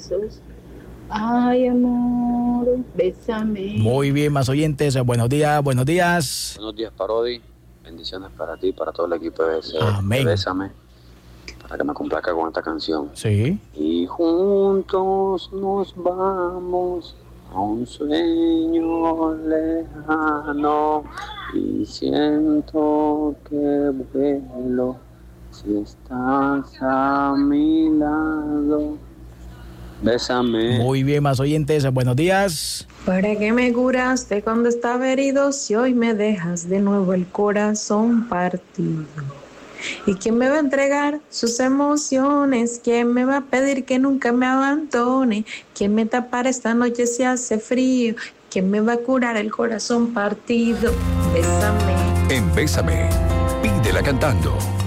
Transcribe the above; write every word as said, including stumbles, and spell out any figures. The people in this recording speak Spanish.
besos. Ay, amor, bésame. Muy bien, más oyentes. Buenos días, buenos días. Buenos días, Parodi. Bendiciones para ti, para todo el equipo de, ese, Amén. de Bésame. Para que me complazca con esta canción. Sí. Y juntos nos vamos a un sueño lejano y siento que vuelo si estás a mi lado. Bésame. Muy bien, más oyentes. Buenos días. ¿Para qué me curaste cuando estaba herido si hoy me dejas de nuevo el corazón partido? ¿Y quién me va a entregar sus emociones? ¿Quién me va a pedir que nunca me abandone? ¿Quién me tapará esta noche si hace frío? ¿Quién me va a curar el corazón partido? Bésame. En Bésame, pídela cantando.